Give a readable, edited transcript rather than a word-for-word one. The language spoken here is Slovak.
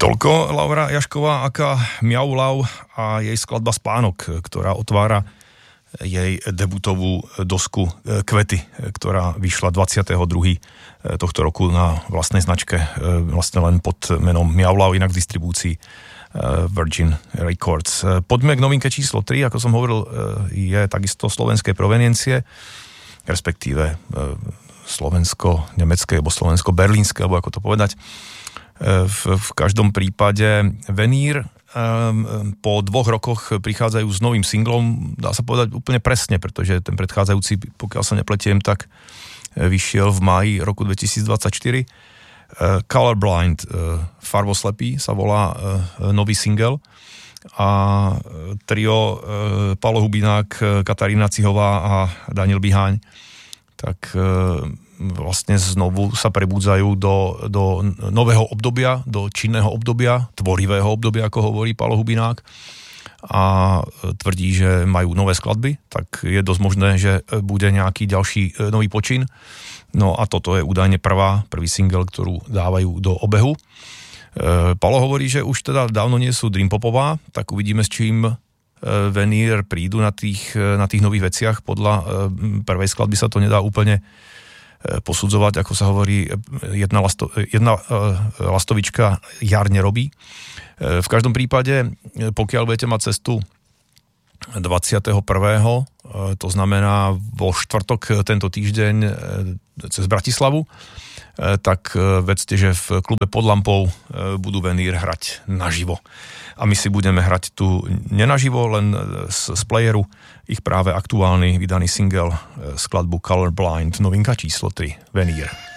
Toľko Laura Jašková, aká Miau Lau a jej skladba Spánok, ktorá otvára jej debutovú dosku Kvety, ktorá vyšla 22. tohto roku na vlastnej značke, vlastne len pod menom Miau Lau, inak v distribúcii Virgin Records. Poďme k novinke číslo 3, ako som hovoril, je takisto slovenskej proveniencie, respektíve slovensko-nemecké alebo slovensko-berlínske, alebo ako to povedať. V každom prípade Venír po 2 rokoch prichádzajú s novým singlom, dá sa povedať úplne presne, pretože ten predchádzajúci, pokiaľ sa nepletiem, tak vyšiel v máji roku 2024. Colorblind, Farboslepý sa volá nový single a trio Paolo Hubinák, Katarína Cihová a Daniel Biháň tak vlastne znovu sa prebudzajú do nového obdobia, do činného obdobia, tvorivého obdobia, ako hovorí Paolo Hubinák, a tvrdí, že majú nové skladby, tak je dosť možné, že bude nejaký ďalší nový počin. No a toto je údajne prvý single, ktorú dávajú do obehu. Paolo hovorí, že už teda dávno nie sú dreampopová, tak uvidíme, s čím Venír prídu na tých nových veciach. Podľa prvej skladby sa to nedá úplne posudzovať, ako sa hovorí, jedna lastovička jar nerobí. V každom prípade, pokiaľ budete mať cestu 21. To znamená vo štvrtok tento týždeň cez Bratislavu, tak vedzte, že v klube Pod lampou budú Venír hrať naživo. A my si budeme hrať tu nenaživo, len z playeru ich práve aktuálny vydaný single, skladbu Colorblind, novinka číslo 3, Venír.